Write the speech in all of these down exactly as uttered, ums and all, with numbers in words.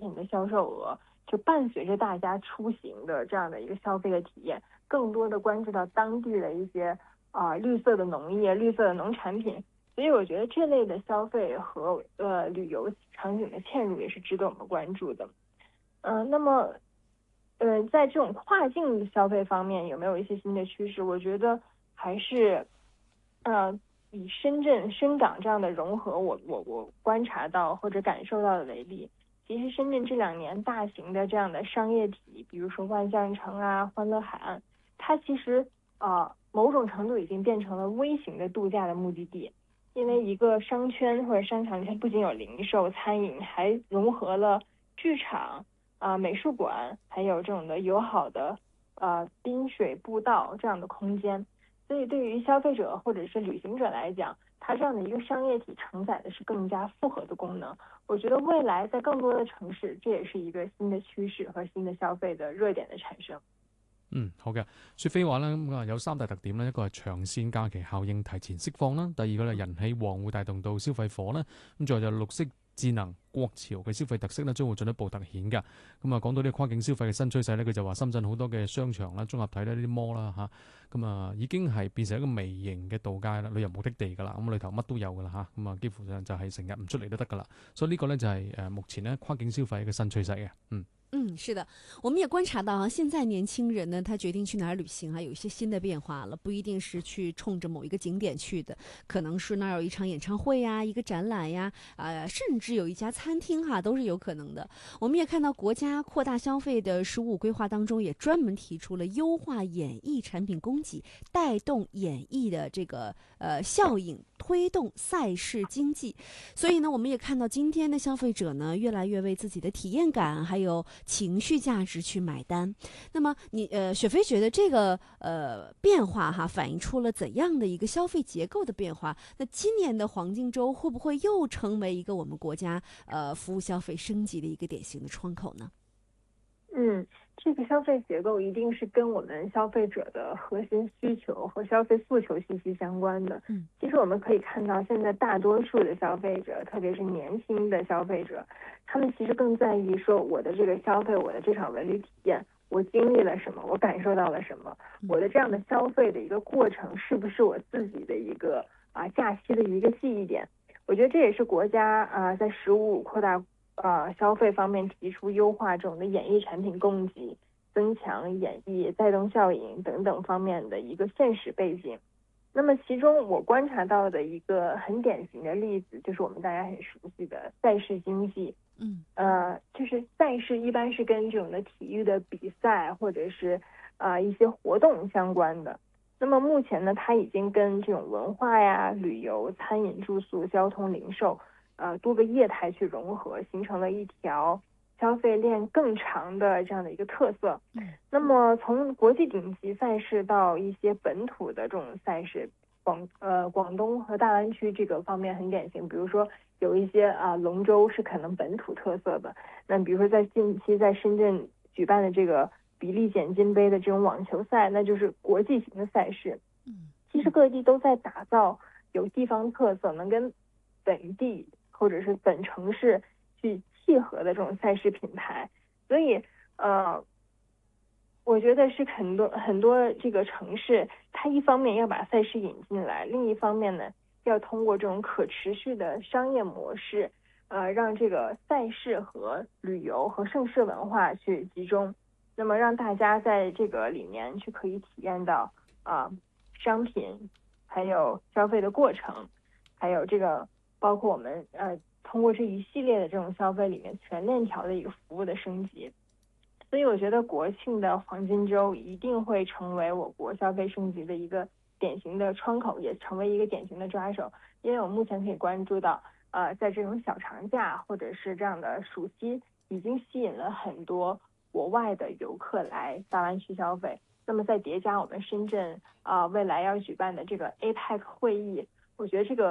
品的销售额，就伴随着大家出行的这样的一个消费的体验，更多的关注到当地的一些啊、呃、绿色的农业、绿色的农产品。所以我觉得这类的消费和呃旅游场景的嵌入也是值得我们关注的。嗯、呃，那么呃在这种跨境消费方面有没有一些新的趋势？我觉得还是呃以深圳、深港这样的融合，我我我观察到或者感受到的为例。其实深圳这两年大型的这样的商业体，比如说万象城啊、欢乐海岸，它其实呃某种程度已经变成了微型的度假的目的地。因为一个商圈或者商场里，它不仅有零售、餐饮，还融合了剧场啊、呃、美术馆，还有这种的友好的呃滨水步道这样的空间。所以对于消费者或者是旅行者来讲，它这样的一个商业体承载的是更加复合的功能。我覺得未來在更多的城市，這也是一個新的趨勢和新的消費的熱點的產生。 嗯，好嘅。雪飛話咧，咁啊有三大特點咧，一個係長線假期效應提前釋放啦，第二個係人氣旺會帶動到消費火啦，咁仲有就綠色智能國潮嘅消費特色咧，將會進一步突顯㗎。咁啊講到呢個跨境消費嘅新趨勢咧，佢就話深圳好多嘅商場啦、綜合體咧、呢啲摩啦嚇，咁啊已經係變成一個微型嘅度假啦、旅遊目的地㗎啦。咁裏頭乜都有㗎啦嚇，咁啊幾乎上就係成日唔出嚟都得㗎啦。所以呢個咧就係誒目前咧跨境消費嘅新趨勢嘅，嗯。 嗯，是的，我们也观察到啊，现在年轻人呢，他决定去哪儿旅行啊，有一些新的变化了，不一定是去冲着某一个景点去的，可能是那儿有一场演唱会呀，一个展览呀，呃，甚至有一家餐厅哈，都是有可能的。我们也看到国家扩大消费的“十五”规划当中，也专门提出了优化演艺产品供给，带动演艺的这个呃效应，推动赛事经济。所以呢，我们也看到今天的消费者呢，越来越为自己的体验感还有情绪价值去买单。那么你呃，雪飞觉得这个呃变化哈，反映出了怎样的一个消费结构的变化？那今年的黄金周会不会又成为一个我们国家呃服务消费升级的一个典型的窗口呢？ 嗯，这个消费结构一定是跟我们消费者的核心需求和消费诉求息息相关的。 嗯， 其实我们可以看到，现在大多数的消费者，特别是年轻的消费者，他们其实更在意说我的这个消费，我的这场文旅体验，我经历了什么，我感受到了什么，我的这样的消费的一个过程是不是我自己的一个啊假期的一个记忆点。我觉得这也是国家啊在“十五”扩大呃，消费方面提出优化这种的演艺产品供给，增强演艺带动效应等等方面的一个现实背景。那么其中我观察到的一个很典型的例子，就是我们大家很熟悉的赛事经济。 嗯， 呃，就是赛事一般是跟这种的体育的比赛或者是呃一些活动相关的。那么目前呢，它已经跟这种文化呀、旅游、餐饮、住宿、交通、零售呃多个业态去融合，形成了一条消费链更长的这样的一个特色。 嗯， 那么从国际顶级赛事到一些本土的这种赛事，广呃广东和大湾区这个方面很典型，比如说有一些啊龙舟是可能本土特色的，那比如说在近期在深圳举办的这个比利简金杯的这种网球赛，那就是国际型的赛事。 嗯， 其实各地都在打造有地方特色，能跟本地或者是本城市去契合的这种赛事品牌。所以呃我觉得是很多很多这个城市，它一方面要把赛事引进来，另一方面呢，要通过这种可持续的商业模式，呃，让这个赛事和旅游和盛事文化去集中，那么让大家在这个里面去可以体验到啊、呃、商品，还有消费的过程，还有这个包括我们呃通过这一系列的这种消费里面全链条的一个服务的升级。所以我觉得国庆的黄金周一定会成为我国消费升级的一个典型的窗口，也成为一个典型的抓手。因为我目前可以关注到，呃，在这种小长假或者是这样的暑期，已经吸引了很多国外的游客来大湾区消费。那么再叠加我们深圳啊、呃、未来要举办的这个 A PEC 会议，我觉得这个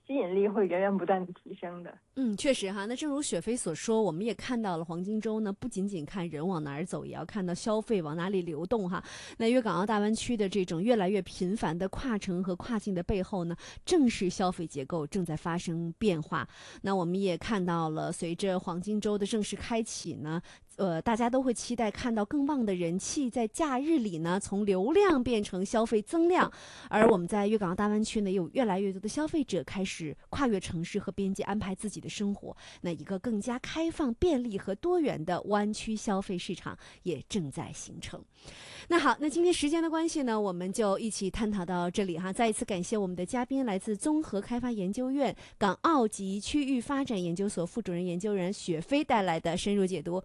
吸引力会源源不断的提升的。 嗯，确实哈。那正如雪飞所说，我们也看到了黄金周呢，不仅仅看人往哪儿走，也要看到消费往哪里流动哈。那粤港澳大湾区的这种越来越频繁的跨城和跨境的背后呢，正是消费结构正在发生变化。那我们也看到了，随着黄金周的正式开启呢，呃，大家都会期待看到更旺的人气在假日里呢，从流量变成消费增量。而我们在粤港澳大湾区呢，有越来越多的消费者开始跨越城市和边界安排自己的生活。那一个更加开放、便利和多元的湾区消费市场也正在形成。那好，那今天时间的关系呢，我们就一起探讨到这里哈。再一次感谢我们的嘉宾，来自综合开发研究院港澳及区域发展研究所副主任研究员雪飞帶來的深入解讀。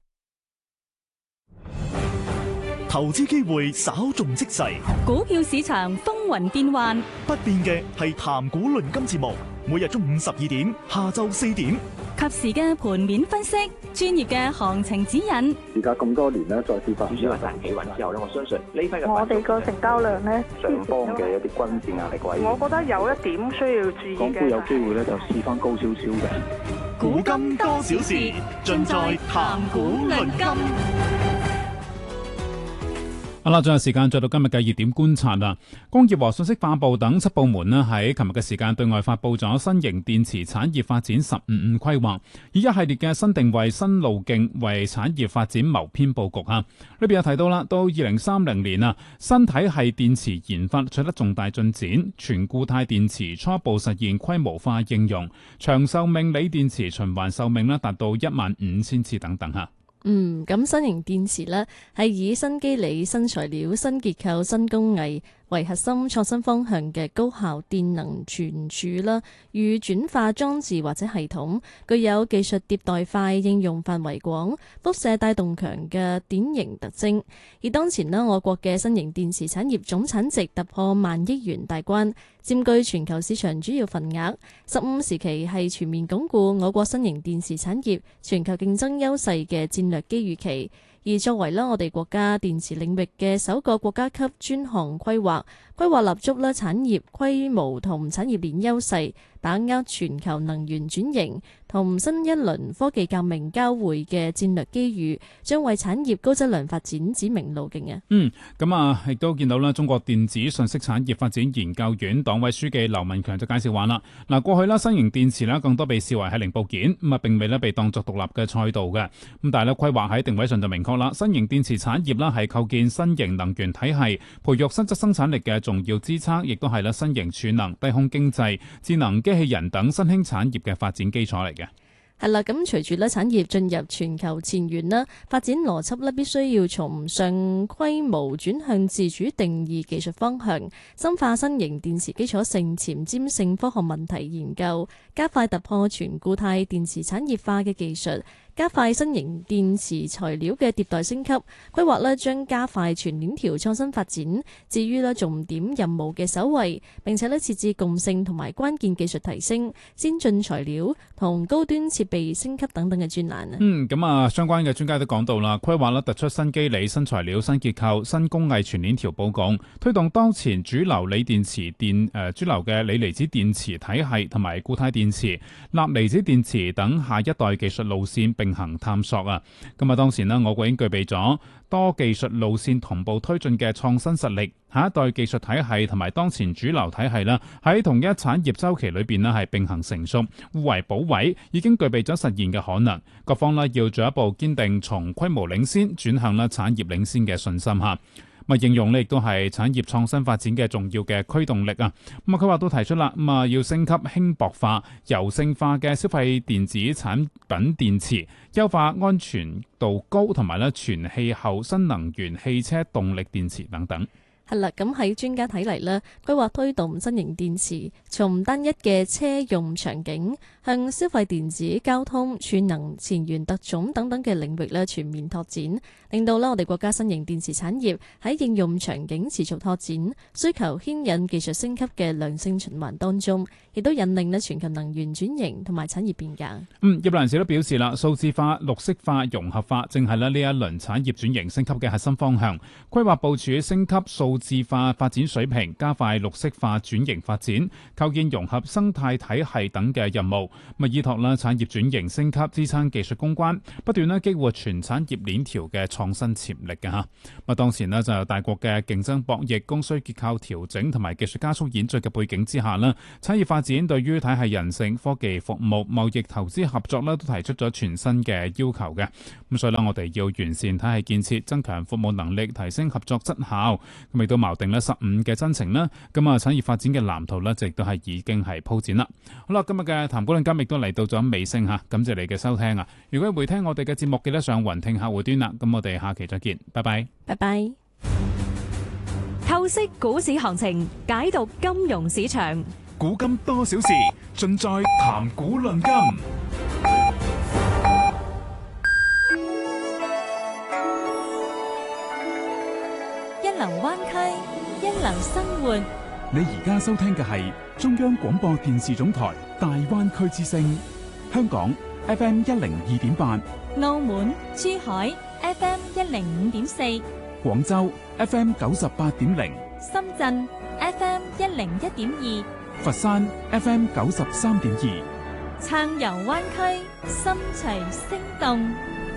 投資機會稍縱即逝， 股票市場風雲變幻， 不變嘅係談股論金節目，每日中午十二點，下晝四點， 及時嘅盤面分析，專業嘅行情指引。 而家咁多年咧，再次發展主要係大企穩之後咧，我相信呢批嘅我哋個成交量咧， 上方嘅一啲均線壓力位， 我覺得有一點需要注意嘅， 港股有機會咧就試翻高少少嘅。 古今多少事，盡在談股論金。 好啦，仲有時間再到今日嘅熱點觀察啦。工業和信息化部等七部門呢喺琴日嘅時間對外發布咗新型電池產業發展十五五規劃，以一系列嘅新定位、新路徑為產業發展謀篇佈局啊。呢邊有提到啦，到二零三零年啊，新體系電池研發取得重大進展，全固態電池初步實現規模化應用，長壽命鋰電池循環壽命呢達到一萬五千次等等嚇。 嗯，咁新型電池呢係以新機理、新材料、新結構、新工藝為核心創新方向嘅高效電能存儲啦與轉化裝置或者系統，具有技術迭代快、應用範圍廣、輻射帶動強嘅典型特徵。而當前呢，我國嘅新型電池產業總產值突破萬億元大關，佔據全球市場主要份額。十五時期係全面鞏固我國新型電池產業全球競爭優勢嘅戰略機遇期。而作為咧我哋國家電池領域嘅首個國家級專項規劃，規劃立足咧產業規模同產業鏈優勢，把握全球能源轉型同新一輪科技革命交匯嘅戰略機遇，將為產業高質量發展指明路徑嘅。 嗯，咁啊，亦都見到啦，中國電子信息產業發展研究院黨委書記劉文強就介紹話啦，嗱，過去啦新型電池咧更多被視為係零部件，咁啊並未咧被當作獨立嘅賽道嘅，咁但係咧規劃喺定位上就明確啦，新型電池產業啦係構建新型能源體系、培育新質生產力嘅重要支撐，亦都係啦新型儲能、低空經濟、智能機器人等新興產業嘅發展基礎嚟嘅。 係啦，咁隨住咧產業進入全球前沿啦，發展邏輯咧必須要從上規模轉向自主定義技術方向，深化新型電池基礎性前瞻性科學問題研究，加快突破全固態電池產業化嘅技術，加快新型電池材料嘅迭代升級。規劃咧將加快全鏈條創新發展，至於咧重點任務嘅首位，並且咧設置共性同埋關鍵技術提升、先進材料同高端設備升級等等嘅專欄啊。 嗯，咁啊，相關嘅專家都講到啦，規劃咧突出新機理、新材料、新結構、新工藝全鏈條佈局，推動當前主流鋰電池電誒、呃、主流嘅鋰離子電池體系同埋固態電池、鈉離子電池等下一代技術路線並行探索啊。咁啊，當前呢，我國已經具備咗多技術路線同步推進嘅創新實力，下一代技術體系同埋當前主流體系啦，喺同一產業周期裏邊呢係並行成熟，互為補位，已經具備咗實現嘅可能。各方呢要進一步堅定從規模領先轉向啦產業領先嘅信心嚇。咁啊，應用呢亦都係產業創新發展嘅重要嘅驅動力啊！咁啊，佢話都提出啦，咁啊要升級輕薄化、柔性化嘅消費電子產品電池，優化安全度高同埋咧全氣候新能源汽車動力電池等等。 係啦，咁喺專家睇嚟呢，規劃推動新型電池從單一嘅車用場景向消費電子、交通、儲能、前沿特種等等嘅領域咧全面拓展，令到咧我哋國家新型電池產業喺應用場景持續拓展、需求牽引技術升級嘅良性循環當中，亦都引領咧全球能源轉型同埋產業變革。 嗯，業內人士都表示啦，數字化、綠色化、融合化正係咧呢一輪產業轉型升級嘅核心方向，規劃部署升級數數字化發展水平，加快綠色化轉型發展，構建融合生態體系等嘅任務。咁依託啦產業轉型升級，支撐技術攻關，不斷咧激活全產業鏈條嘅創新潛力嘅嚇。咁當前咧就有大國嘅競爭博弈、供需結構調整同埋技術加速演進嘅背景之下咧，產業發展對於體系人性、科技服務、貿易投資合作咧都提出咗全新嘅要求嘅。咁所以咧，我哋要完善體系建設，增強服務能力，提升合作質效。咁亦都錨定咧十五嘅真情啦。咁啊，產業發展嘅藍圖咧，亦都係已經係鋪展啦。好啦，今日嘅談股論金亦都嚟到咗尾聲嚇，感謝你嘅收聽啊！如果回聽我哋嘅節目，記得上雲聽客戶端啦。咁我哋下期再見，拜拜， 拜拜。 透析股市行情，解讀金融市場， 古今多少事，盡在談股論金。 一流灣區，一流生活。 你而家收聽嘅係中央廣播電視總台大灣區之聲，香港 F M 一零二點八， 澳門、珠海 F M 一零五點四， 廣州 F M 九十八點零， 深圳 F M 一零一點二， 佛山 F M 九十三點二。 撐遊灣區，心隨聲動。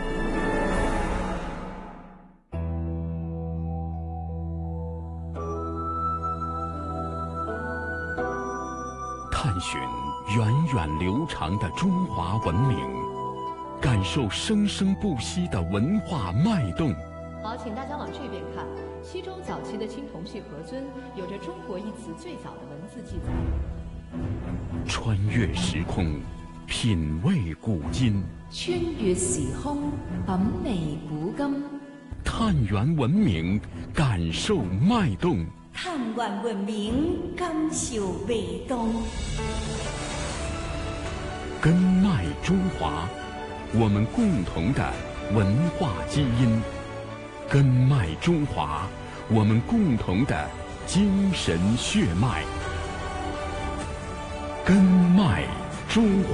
探尋源遠流長的中華文明，感受生生不息的文化脈動。 好，請大家往這邊看。西周早期的青銅器盒尊有着中國一詞最早的文字記載。 穿越時空，品味古今。 穿越時空，品味古今。 探源文明，感受脈動。 探源文明，感受脈動。 根脈中華，我們共同的文化基因。根脈中華，我們共同的精神血脈。根脈中華。